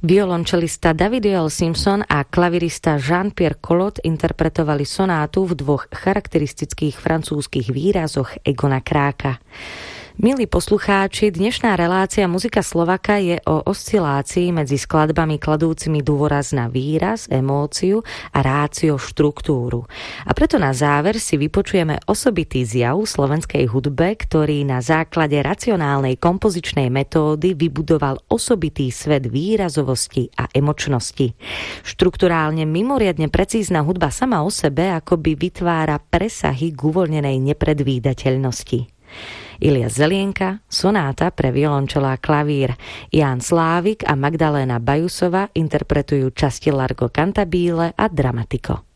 Violončelista David Joel Simpson a klavirista Jean-Pierre Collot interpretovali sonátu v dvoch charakteristických francúzskych výrazoch Egona Kráka. Milí poslucháči, dnešná relácia Muzika Slováka je o oscilácii medzi skladbami kladúcimi dôraz na výraz, emóciu a rácio štruktúru. A preto na záver si vypočujeme osobitý zjav slovenskej hudbe, ktorý na základe racionálnej kompozičnej metódy vybudoval osobitý svet výrazovosti a emočnosti. Štrukturálne mimoriadne precízna hudba sama o sebe akoby vytvára presahy k uvoľnenej nepredvídateľnosti. Ilia Zelienka, sonáta pre violončelo a klavír. Ján Slávik a Magdaléna Bajusová interpretujú časti Largo Cantabile a Dramatiko.